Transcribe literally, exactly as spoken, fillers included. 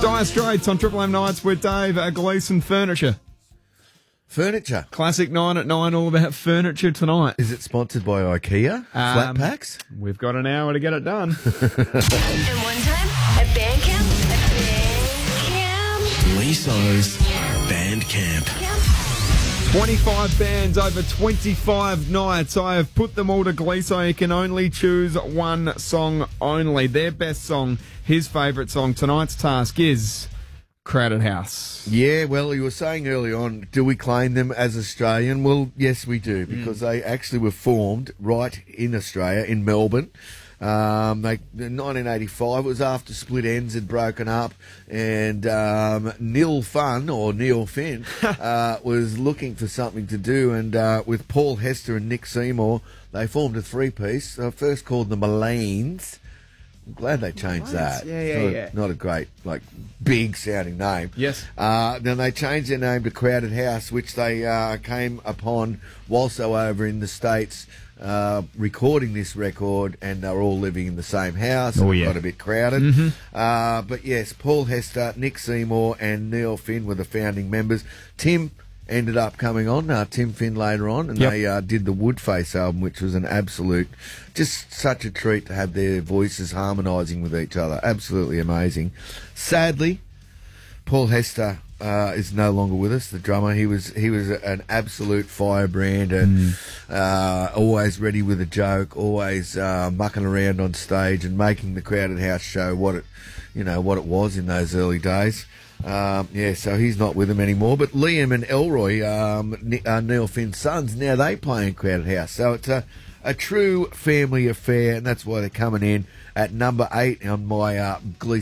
Dire Straits on Triple M Nights with Dave at Gleeson Furniture. Furniture. Classic nine at nine, all about furniture tonight. Is it sponsored by IKEA? Um, Flat packs? We've got an hour to get it done. And one time at band camp, at band camp, Liso's Band Camp. twenty-five bands over twenty-five nights. I have put them all to Glee, so you can only choose one song only. Their best song, his favourite song. Tonight's task is Crowded House. Yeah, well, you were saying early on, do we claim them as Australian? Well, yes, we do, because mm. they actually were formed right in Australia, in Melbourne. Um, they, in nineteen eighty-five, it was after Split Enz had broken up, and um, Neil Fun, or Neil Finn, uh, was looking for something to do, and uh, with Paul Hester and Nick Seymour, they formed a three-piece, uh, first called the Mullanes. I'm glad they changed that. Yeah, yeah, not, yeah. Not a great, like, big-sounding name. Yes. Uh, then they changed their name to Crowded House, which they uh, came upon whilst they were over in the States uh, recording this record, and they were all living in the same house. Oh, and yeah. Got a bit crowded. Mm-hmm. Uh, but yes, Paul Hester, Nick Seymour, and Neil Finn were the founding members. Tim ended up coming on, uh, Tim Finn later on, and Yep. they uh, did the Woodface album, which was an absolute, just such a treat to have their voices harmonising with each other. Absolutely amazing. Sadly, Paul Hester uh, is no longer with us, the drummer. He was he was an absolute firebrand, and mm. uh, always ready with a joke, always uh, mucking around on stage and making the Crowded House show what it, you know, what it was in those early days. Um, yeah, so he's not with them anymore. But Liam and Elroy, um, Ni- uh, Neil Finn's sons, now they play in Crowded House. So it's a, a true family affair, and that's why they're coming in at number eight on my uh, Glee